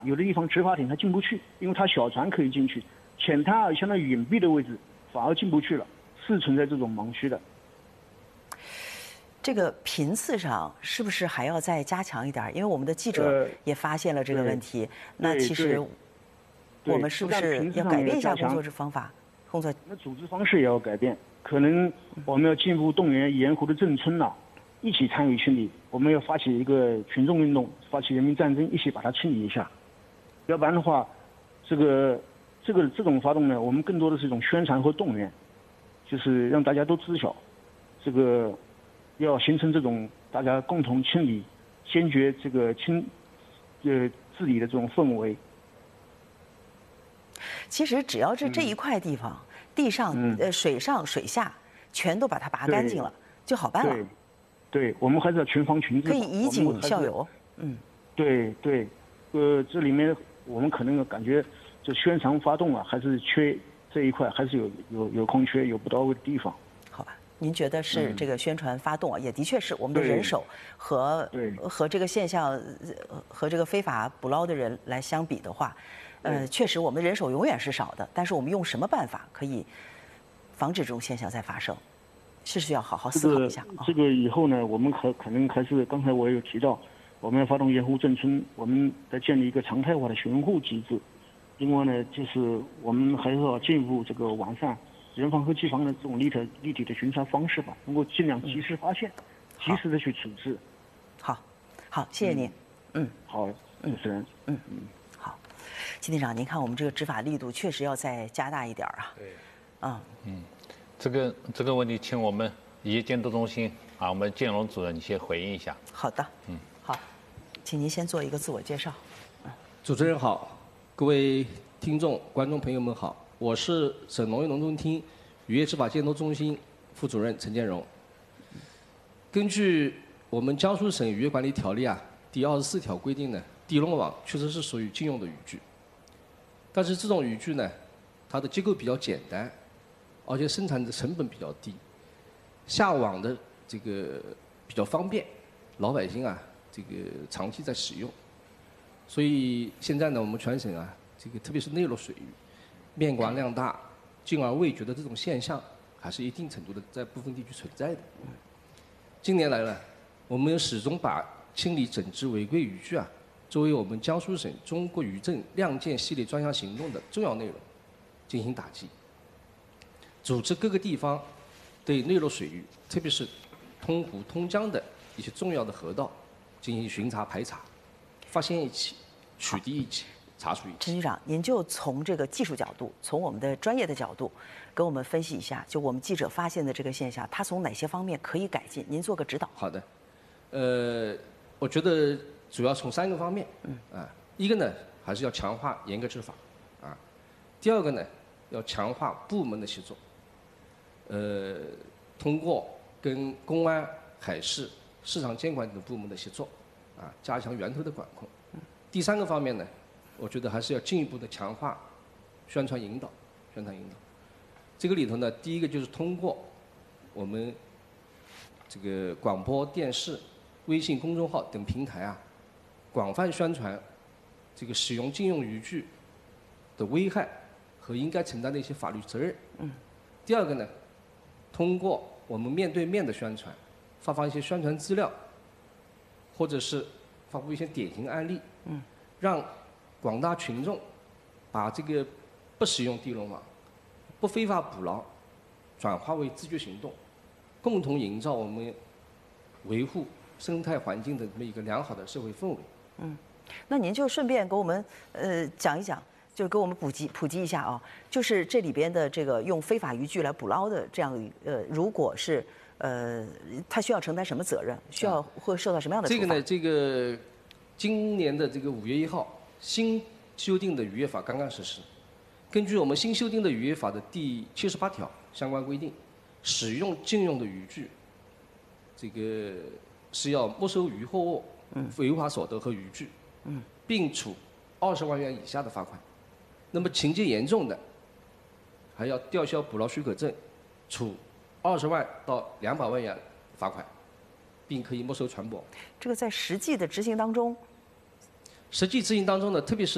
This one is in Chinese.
有的地方执法艇它进不去，因为它小船可以进去，浅滩啊相当于隐蔽的位置反而进不去了，是存在这种盲区的。 这个频次上是不是还要再加强一点？因为我们的记者也发现了这个问题。那其实我们是不是要改变一下工作方法？ 那组织方式也要改变，可能我们要进一步动员沿湖的镇村呐，一起参与清理。我们要发起一个群众运动，发起人民战争，一起把它清理一下。要不然的话，这种发动呢，我们更多的是一种宣传和动员，就是让大家都知晓，这个要形成这种大家共同清理、坚决这个治理的这种氛围。 其实只要是这一块地方，地上、水上、水下，全都把它拔干净了，就好办了。 对，我们还是要群防群治， 可以以儆效尤。 对，这里面我们可能感觉这宣传发动啊，还是缺这一块，还是有空缺、有不到位的地方。 好吧，您觉得是这个宣传发动啊，也的确是我们的人手和这个现象和这个非法捕捞的人来相比的话，确实我们人手永远是少的，但是我们用什么办法可以防止这种现象再发生，是需要好好思考一下。 这个以后呢，我们可能还是刚才我也有提到，我们要发动沿湖镇村，我们再建立一个常态化的巡护机制。另外呢，就是我们还是要进一步这个完善人防和机防的这种立体的巡查方式吧，能够尽量及时发现，及时的去处置。 好，谢谢您。 好，主持人。 好，金队长，您看我们这个执法力度确实要再加大一点啊。 对。这个问题，请我们渔业监督中心我们建荣主任你先回应一下。 好的。好，请您先做一个自我介绍。 主持人好，各位听众、观众朋友们好，我是省农业农村厅渔业执法监督中心副主任陈建荣。根据我们江苏省渔业管理条例第24条规定呢，地笼网确实是属于禁用的渔具，但是这种渔具呢，它的结构比较简单，而且生产的成本比较低，下网的这个比较方便，老百姓这个长期在使用。所以现在呢，我们全省这个特别是内陆水域，面广量大、禁而未决的这种现象，还是一定程度的在部分地区存在的。近年来呢，我们始终把清理整治违规渔具作为我们江苏省中国渔政亮剑系列专项行动的重要内容进行打击，组织各个地方对内陆水域，特别是通湖、通江的一些重要的河道进行巡查排查，发现一起，取缔一起，查处一起。 陈局长，您就从这个技术角度，从我们的专业的角度，给我们分析一下，就我们记者发现的这个现象，它从哪些方面可以改进？您做个指导。 好的，我觉得主要从3个方面。一个呢，还是要强化严格执法第二个呢，要强化部门的协作，通过跟公安、海事、市场监管等部门的协作加强源头的管控。第3个方面呢，我觉得还是要进一步的强化宣传引导。这个里头呢，第一个就是通过我们这个广播电视、微信公众号等平台广泛宣传这个使用禁用渔具的危害和应该承担的一些法律责任。第二个呢，通过我们面对面的宣传，发放一些宣传资料，或者是发布一些典型案例，让广大群众把这个不使用地笼网、不非法捕捞转化为自觉行动，共同营造我们维护生态环境的这么一个良好的社会氛围。 那您就顺便给我们讲一讲，就是给我们普及一下就是这里边的这个用非法渔具来捕捞的这样如果是他需要承担什么责任，会受到什么样的处罚？ 这个今年的这个5月1号，新修订的渔业法刚刚实施。根据我们新修订的渔业法的第78条相关规定，使用禁用的渔具，这个是要没收渔获物、违法所得和渔具，并处20万元以下的罚款。那么情节严重的，还要吊销捕捞许可证，处20万到200万元罚款，并可以没收船舶。 这个在实际的执行当中， 呢，特别是